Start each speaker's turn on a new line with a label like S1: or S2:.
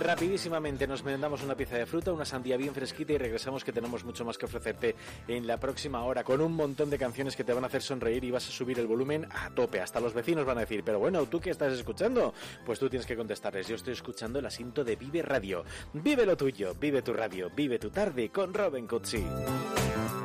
S1: Rapidísimamente nos merendamos una pieza de fruta, una sandía bien fresquita y regresamos, que tenemos mucho más que ofrecerte en la próxima hora, con un montón de canciones que te van a hacer sonreír y vas a subir el volumen a tope. Hasta los vecinos van a decir, pero bueno, ¿tú qué estás escuchando? Pues tú tienes que contestarles, yo estoy escuchando el asiento de Vive Radio. Vive lo tuyo, vive tu radio, vive tu tarde con Robin Cutsi.